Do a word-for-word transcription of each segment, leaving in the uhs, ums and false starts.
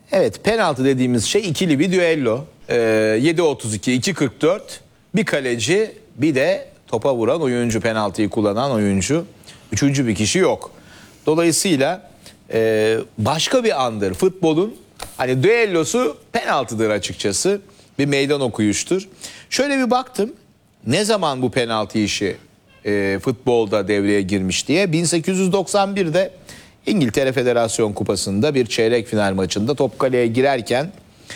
Evet, penaltı dediğimiz şey ikili bir düello. Ee, yedi otuz iki, iki kırk dört, bir kaleci bir de topa vuran oyuncu, penaltıyı kullanan oyuncu. Üçüncü bir kişi yok. Dolayısıyla e, başka bir andır futbolun, hani düellosu penaltıdır açıkçası. Bir meydan okuyuştur. Şöyle bir baktım, ne zaman bu penaltı işi e, futbolda devreye girmiş diye. bin sekiz yüz doksan birde İngiltere Federasyon Kupası'nda bir çeyrek final maçında top kaleye girerken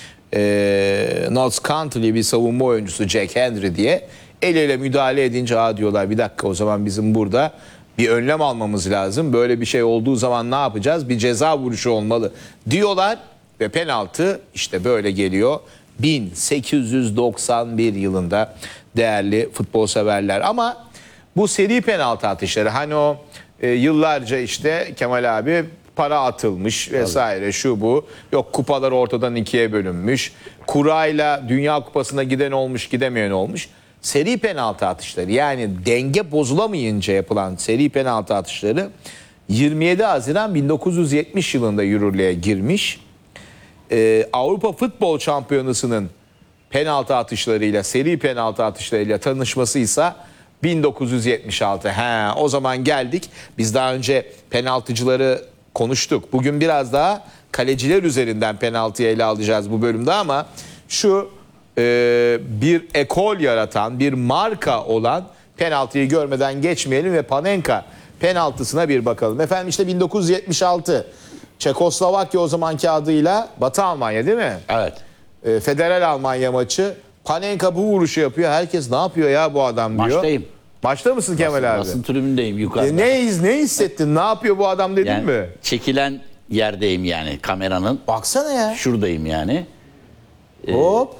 e, Notts County bir savunma oyuncusu Jack Henry diye eliyle müdahale edince "Aa," diyorlar, "bir dakika, o zaman bizim burada bir önlem almamız lazım. Böyle bir şey olduğu zaman ne yapacağız? Bir ceza vuruşu olmalı" diyorlar ve penaltı işte böyle geliyor. bin sekiz yüz doksan bir yılında değerli futbol severler. Ama bu seri penaltı atışları, hani o e, yıllarca işte Kemal abi para atılmış vesaire, tabii, şu bu, yok kupalar ortadan ikiye bölünmüş, kurayla Dünya Kupası'na giden olmuş, gidemeyen olmuş. Seri penaltı atışları, yani denge bozulamayınca yapılan seri penaltı atışları yirmi yedi Haziran bin dokuz yüz yetmiş yılında yürürlüğe girmiş. Ee, Avrupa Futbol Şampiyonası'nın penaltı atışlarıyla, seri penaltı atışlarıyla tanışmasıysa bin dokuz yüz yetmiş altı. He, o zaman geldik. Biz daha önce penaltıcıları konuştuk. Bugün biraz daha kaleciler üzerinden penaltıyı ele alacağız bu bölümde, ama şu e, bir ekol yaratan, bir marka olan penaltıyı görmeden geçmeyelim ve Panenka penaltısına bir bakalım. Efendim işte bin dokuz yüz yetmiş altı. Çekoslovakya o zamanki adıyla Batı Almanya, değil mi? Evet. E, Federal Almanya maçı. Panenka bu vuruşu yapıyor. Herkes "ne yapıyor ya bu adam" diyor. Maçtayım. Maçta mısın Kemal basın, abi? Basın tribündeyim yukarıda. E, ne, ne hissettin? Ne yapıyor bu adam dedin yani, mi? çekilen yerdeyim yani kameranın. Baksana ya. Şuradayım yani. Ee, Hop.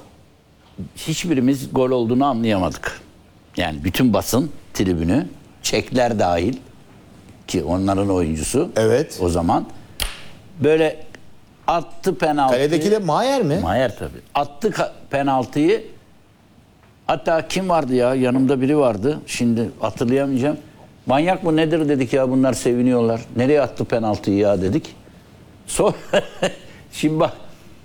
Hiçbirimiz gol olduğunu anlayamadık. Yani bütün basın tribünü, Çekler dahil ki onların oyuncusu. Evet. O zaman böyle attı penaltıyı. Kaledeki de Mayer mi? Mayer tabii. Attı ka- penaltıyı. Hatta kim vardı ya? Yanımda biri vardı. Şimdi hatırlayamayacağım. Manyak mı nedir dedik ya, bunlar seviniyorlar. Nereye attı penaltıyı ya dedik. Sonra şimdi bak.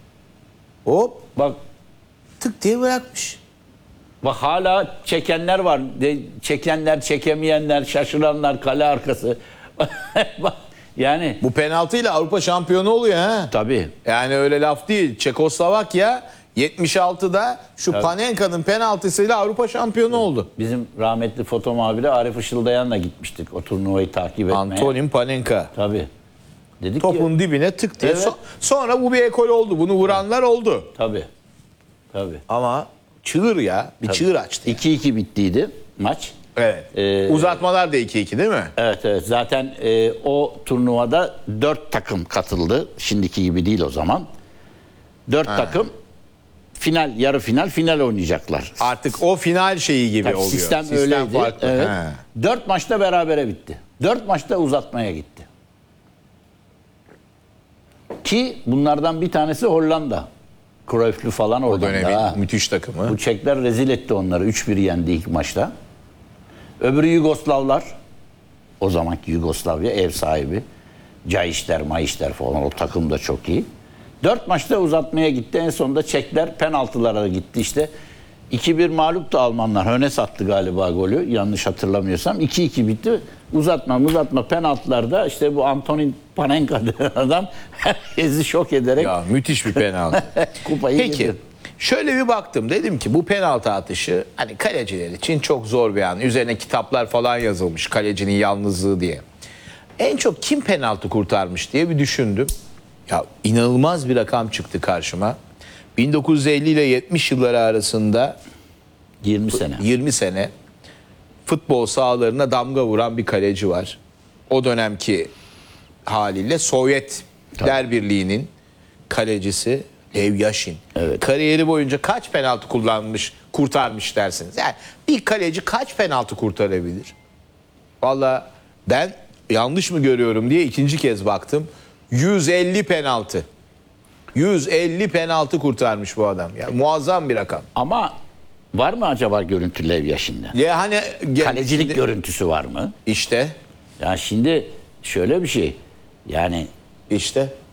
Hop. Bak. Tık diye bırakmış. Bak hala çekenler var. De, çekenler, çekemeyenler, şaşıranlar, kale arkası. Bak yani. Bu penaltıyla Avrupa şampiyonu oluyor ha. Tabii. Yani öyle laf değil. Çekoslovakya yetmiş altıda şu Tabii. Panenka'nın penaltısıyla Avrupa şampiyonu oldu. Bizim rahmetli foto muhabiri Arif Işıldayan'la gitmiştik o turnuvayı takip etmeye. Antonin Panenka. Tabii. Dedik Topun ki, dibine tık diye. Evet. So- sonra bu bir ekol oldu. Bunu vuranlar oldu. Tabii. Tabii. Ama çığır ya. Bir Tabii. çığır açtı. iki iki bittiydi maç. Evet. Ee, Uzatmalar da iki iki değil mi? Evet evet. Zaten e, o turnuvada dört takım katıldı. Şimdiki gibi değil o zaman. Dört Ha. takım final, yarı final, final oynayacaklar. Artık o final şeyi gibi Tabii oluyor. sistem, öyleydi. farklı. Evet. Ha. Dört maçta berabere bitti. Dört maçta uzatmaya gitti. Ki bunlardan bir tanesi Hollanda. Cruyff'lü falan O oradan dönemin da. müthiş takımı. Bu Çekler rezil etti onları. üç bir yendi ilk maçta. Öbürü Yugoslavlar. O zamanki Yugoslavya ev sahibi. Cayişler, Mayişler falan, o takım da çok iyi. Dört maçta uzatmaya gitti. En sonunda Çekler penaltılara gitti işte. iki bir mağluptu Almanlar. Hönes attı galiba golü. Yanlış hatırlamıyorsam. iki iki bitti. Uzatma uzatma penaltılarda işte bu Antonin Panenka denen adam herkesi şok ederek Ya müthiş bir penaltı. kupayı Peki getirdi. şöyle bir baktım, dedim ki bu penaltı atışı hani kaleciler için çok zor bir an. Üzerine kitaplar falan yazılmış, kalecinin yalnızlığı diye. En çok kim penaltı kurtarmış diye bir düşündüm. Ya inanılmaz bir rakam çıktı karşıma. bin dokuz yüz elli ile yetmiş yılları arasında yirmi sene. yirmi sene futbol sahalarına damga vuran bir kaleci var. O dönemki haliyle Sovyetler Birliği'nin kalecisi Lev Yashin. Evet. Kariyeri boyunca kaç penaltı kullanmış, kurtarmış dersiniz? Yani bir kaleci kaç penaltı kurtarabilir? Vallahi ben yanlış mı görüyorum diye ikinci kez baktım. yüz elli penaltı. yüz elli penaltı kurtarmış bu adam. Yani muazzam bir rakam. Ama var mı acaba görüntü Lev Yashin'den? Ya hani Kalecilik şimdi- görüntüsü var mı? İşte Ya şimdi şöyle bir şey. Yani işte